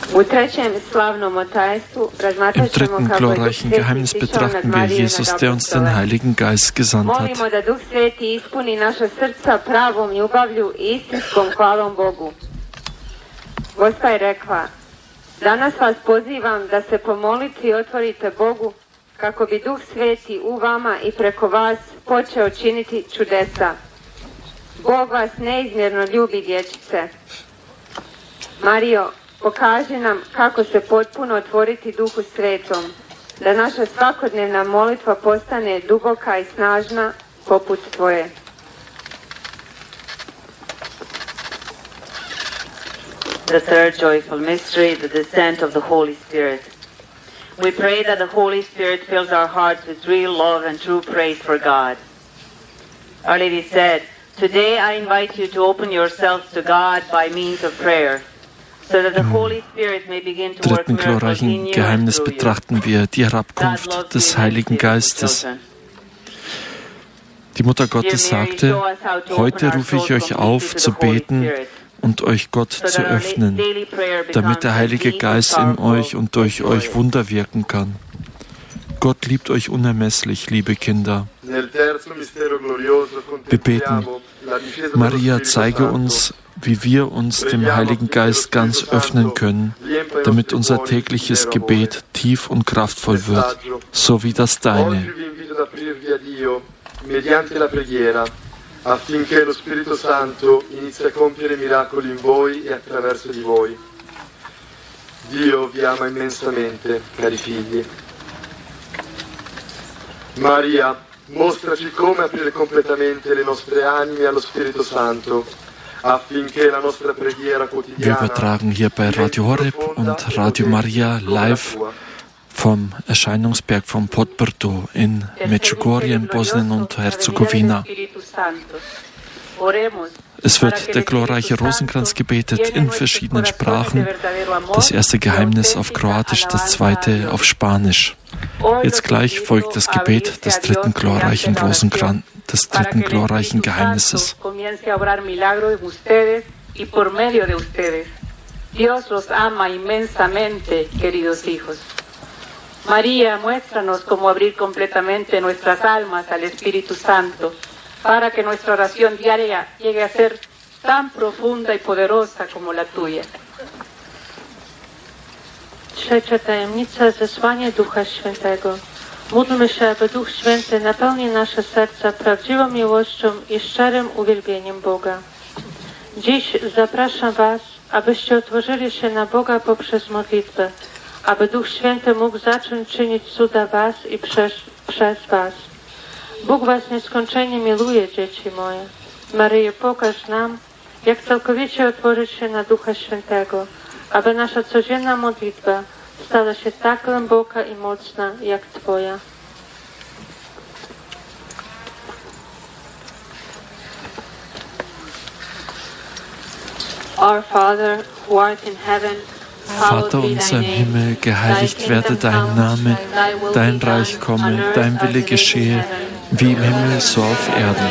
Im dritten glorreichen Geheimnis betrachten wir Jesus, der uns den Heiligen Geist gesandt hat. Gospa je rekla, danas vas pozivam da se po molitvi otvorite Bogu kako bi Duh Sveti u vama i preko vas počeo činiti čudesa. Bog vas neizmjerno ljubi, dječice. Marijo, pokaži nam kako se potpuno otvoriti Duhu Svetom, da naša svakodnevna molitva postane duboka i snažna poput tvoje. The third joyful mystery, the descent of the Holy Spirit. We pray that the Holy Spirit fills our hearts with real love and true praise for God. Our Lady said, "Today I invite you to open yourselves to God by means of prayer, so that the Holy Spirit may begin to work Dritten miracles in glorreichen you and Geheimnis through you." betrachten wir die Herabkunft des Heiligen Geistes. Die Mutter Gottes sagte, heute rufe ich euch auf, zu beten und euch Gott zu öffnen, damit der Heilige Geist in euch und durch euch Wunder wirken kann. Gott liebt euch unermesslich, liebe Kinder. Wir beten, Maria, zeige uns, wie wir uns dem Heiligen Geist ganz öffnen können, damit unser tägliches Gebet tief und kraftvoll wird, so wie das deine. Affinché lo Spirito Santo inizi a compiere miracoli in voi e attraverso di voi. Dio vi ama immensamente, cari figli. Maria, mostraci come aprire completamente le nostre anime allo Spirito Santo, affinché la nostra preghiera quotidiana. Wir übertragen hier bei Radio Horeb und Radio Maria live vom Erscheinungsberg von Podbrdo in Medjugorje in Bosnien und Herzegowina. Es wird der glorreiche Rosenkranz gebetet in verschiedenen Sprachen. Das erste Geheimnis auf Kroatisch, das zweite auf Spanisch. Jetzt gleich folgt das Gebet des dritten glorreichen Rosenkranz, des dritten glorreichen Geheimnisses. Dios los ama inmensamente, queridos hijos. María, muéstranos cómo abrir completamente nuestras almas al Espíritu Santo, para que nuestra oración diaria llegue a ser tan profunda y poderosa como la tuya. Trzecia tajemnica, zesłanie Ducha Świętego. Módlmy się, aby Duch Święty napełni nasze serca prawdziwą miłością i szczerym uwielbieniem Boga. Dziś zapraszam Was, abyście otworzyli się na Boga poprzez modlitwę, aby Duch Święty mógł zacząć czynić cuda Was i przez Was. Bóg Was nieskończenie miluje, dzieci moje. Maryjo, pokaż nam, jak całkowicie otworzyć się na Ducha Świętego, aby nasza codzienna modlitwa stała się tak głęboka i mocna, jak Twoja. Our Father, who art in heaven, Vater unser im Himmel, geheiligt werde dein Name, dein Reich komme, dein Wille geschehe, wie im Himmel, so auf Erden.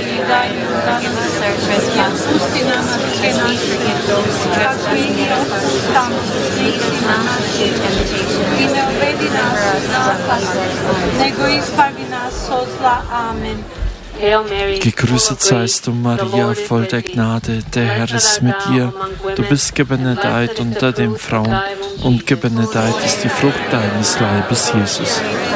Gegrüßet seist du, Maria, voll der Gnade, der Herr ist mit dir. Du bist gebenedeit unter den Frauen, und gebenedeit ist die Frucht deines Leibes, Jesus.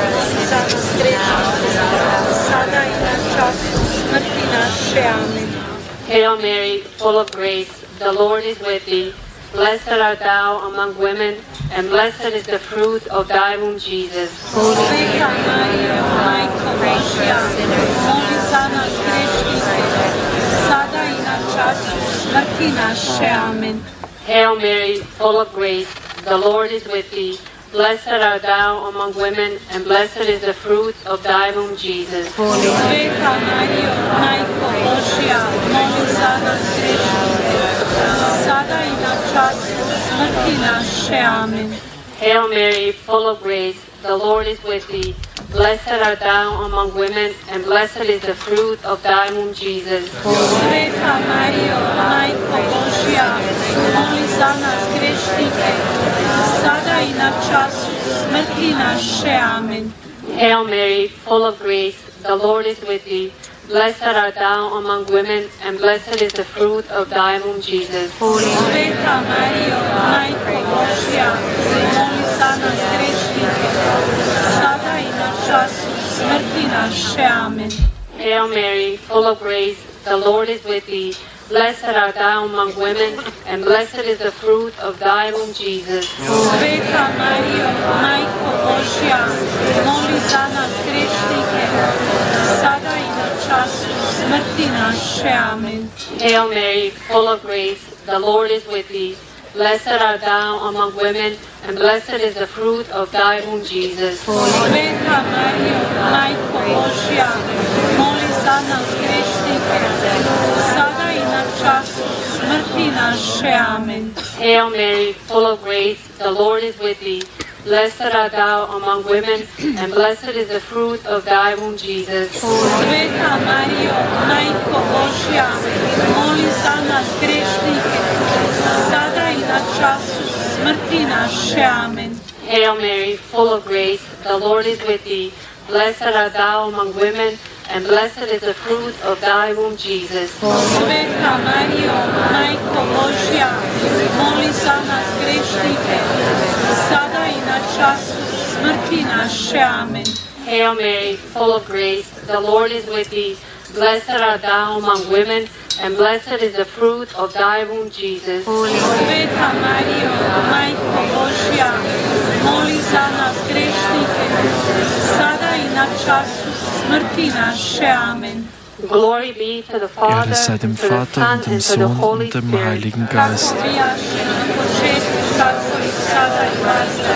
Hail Mary, full of grace, the Lord is with thee. Blessed art thou among women, and blessed is the fruit of thy womb, Jesus. Hail Mary, full of grace, the Lord is with thee. Blessed art thou among women, and blessed is the fruit of thy womb, Jesus. Hail Mary, full of grace, the Lord is with thee. Blessed art thou among women, and blessed is the fruit of thy womb, Jesus. Sveta Marijo, Majko Božja, moli za nas grešnike, sada i na času smrti naše. Amen. Hail Mary, full of grace, the Lord is with thee. Blessed art thou among women, and blessed is the fruit of thy womb, Jesus. Sveta Marijo, Majko Božja, moli za nas grešnike, sada i na času smrti naše. Amen. Hail Mary, full of grace, the Lord is with thee. Blessed art thou among women, and blessed is the fruit of thy womb, Jesus. Sveta Marijo, Majko Božja, moli za nas grešnike, sada i na času smrti naše. Amen. Hail Mary, full of grace, the Lord is with thee. Blessed art thou among women, and blessed is the fruit of thy womb, Jesus. Sveta Marijo, Majko Božja, moli za nas grešnike, sada i na času smrti naše. Amen. Hail Mary, full of grace, the Lord is with thee. Blessed art thou among women, and blessed is the fruit of thy womb, Jesus. Sveta Marijo, Majko Božja, moli za nas grešnike, sada i na času smrti naše. Amen. Hail Mary, full of grace, the Lord is with thee. Blessed art thou among women, and blessed is the fruit of thy womb, Jesus. Sveta Marijo, Majko Božja, moli za nas grešnike, sada i na času smrti naše. Amen. Hail Mary, full of grace, the Lord is with thee. Blessed art thou among women, and blessed is the fruit of thy womb, Jesus. Sveta Marijo, Majko Božja, moli za nas grešnike, sada i na času smrti naše. Amen. Glory be to the Father, Ehre sei dem to the Vater Son, und dem and to the Sohn Holy und dem Spirit. Heiligen Geist. Kako bijaše na početku, tako i sada i vasta,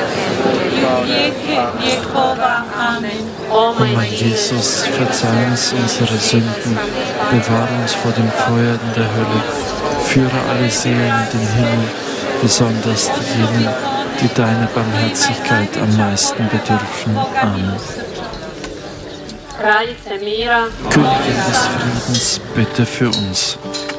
i u vijeke vjekova. Amen. O O mein Jesus, verzeih uns unsere Sünden, bewahre uns vor dem Feuer in der Hölle, führe alle Seelen in den Himmel, besonders diejenigen, die deiner Barmherzigkeit am meisten bedürfen. Amen. Kraljice mira, Königin des Friedens, bitte für uns.